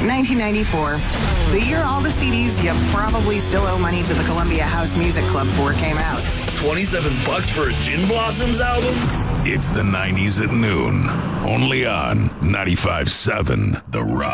1994. The year all the CDs you probably still owe money to the Columbia House Music Club for came out. $27 for a Gin Blossoms album? It's the 90s at noon. Only on 95.7 The Rock.